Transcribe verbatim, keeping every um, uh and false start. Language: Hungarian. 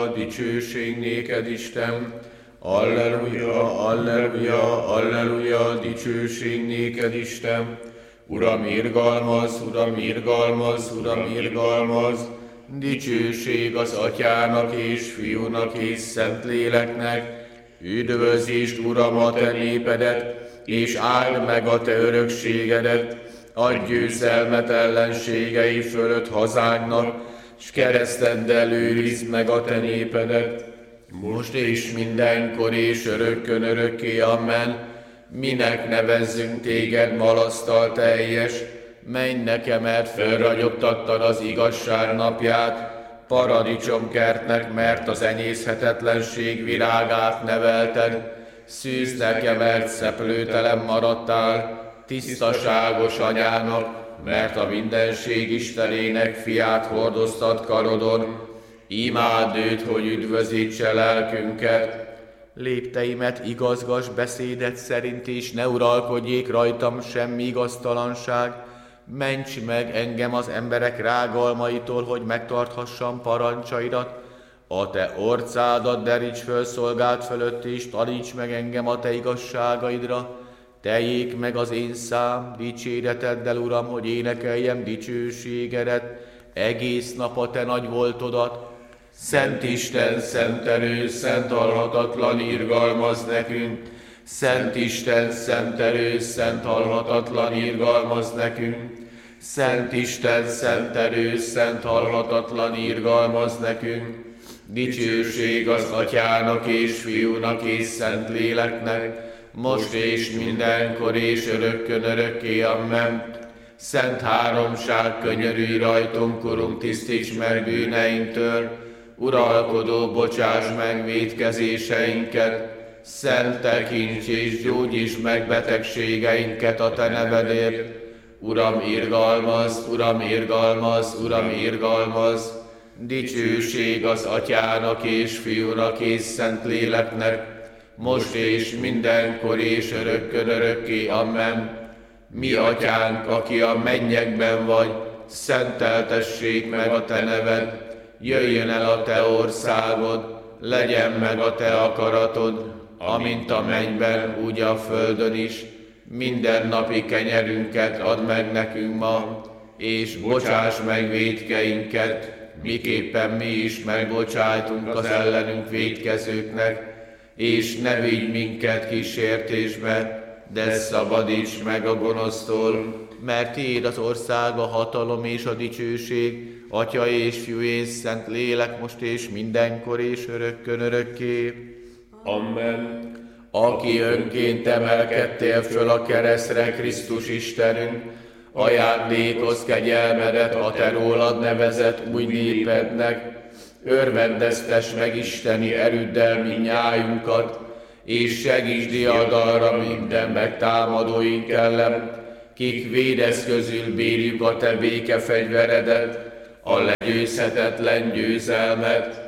Alleluja, dicsőség néked, Isten! Alleluja, alleluja, alleluja, dicsőség néked, Isten! Uram, irgalmaz, Uram, irgalmaz, Uram, irgalmaz! Dicsőség az Atyának és Fiúnak és Szentléleknek! Üdvözítsd, Uram, a te népedet, és áld meg a te örökségedet! Adj győzelmet ellenségei fölött hazánknak, s kereszteddel őrizd meg a te népedet, most és mindenkor és örökkön örökké, amen. Minek nevezzünk téged malasztal teljes, menj nekem, mert felragyogtattad az igazság napját, paradicsomkertnek, mert az enyészhetetlenség virágát nevelted, szűz nekem, mert szeplőtelen maradtál, tisztaságos anyának, mert a mindenség Istenének fiát hordoztad karodon. Imádd őt, hogy üdvözítse lelkünket. Lépteimet igazgass beszédet szerint, és ne uralkodjék rajtam semmi igaztalanság. Ments meg engem az emberek rágalmaitól, hogy megtarthassam parancsaidat. A te orcádat deríts föl szolgád fölött, és taníts meg engem a te igazságaidra. Teljék meg az én szám dicséreteddel, Uram, hogy énekeljem dicsőségedet, egész nap a te nagy voltodat. Szent Isten, szent erő, szent halhatatlan, irgalmaz nekünk. Szent Isten, szent erő, szent halhatatlan, irgalmaz nekünk. Szent Isten, szent erő, szent halhatatlan, irgalmaz nekünk. Dicsőség az Atyának és Fiúnak és Szentléleknek, most és mindenkor és örökkön örökké, amen. Szent háromság, könyörülj rajtunk, Urunk, tisztíts meg bűneinktől, uralkodó, bocsáss meg vétkezéseinket, szent tekints és gyógyíts meg betegségeinket a te nevedért. Uram, irgalmaz, Uram, irgalmaz, Uram, irgalmaz, dicsőség az Atyának és Fiúnak és Szentléleknek, most és mindenkor és örökkön örökké, amen. Mi Atyánk, aki a mennyekben vagy, szenteltessék meg a te neved, jöjjön el a te országod, legyen meg a te akaratod, amint a mennyben, úgy a földön is. Minden napi kenyerünket add meg nekünk ma, és bocsáss meg vétkeinket, miképpen mi is megbocsájtunk az ellenünk vétkezőknek, és ne vigy minket kísértésbe, de szabadíts meg a gonosztól, mert tiéd az ország, a hatalom és a dicsőség, Atya és Fiú és Szent Lélek, most és mindenkor és örökkön örökké. Amen. Aki önként emelkedtél föl a keresztre, Krisztus Istenünk, ajándékoz kegyelmedet a te rólad nevezett új népednek, örvendeztess meg isteni erőddel mindnyájunkat, és segítsd diadalra minden megtámadóink ellen, kik védeszközül bírjuk a te békefegyveredet, a legyőzhetetlen győzelmet,